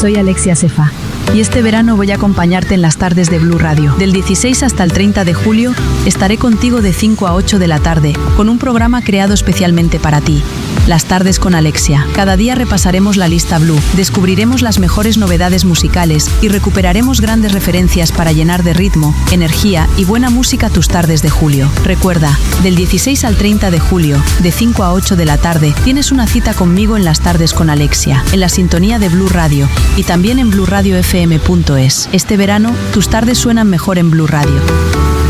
soy Alexia Sefa. Y este verano voy a acompañarte en las tardes de Blue Radio. Del 16 hasta el 30 de julio estaré contigo de 5 a 8 de la tarde con un programa creado especialmente para ti. Las tardes con Alexia. Cada día repasaremos la lista Blue, descubriremos las mejores novedades musicales y recuperaremos grandes referencias para llenar de ritmo, energía y buena música tus tardes de julio. Recuerda, del 16 al 30 de julio, de 5 a 8 de la tarde, tienes una cita conmigo en las tardes con Alexia, en la sintonía de Blue Radio y también en blueradiofm.es. Este verano, tus tardes suenan mejor en Blue Radio.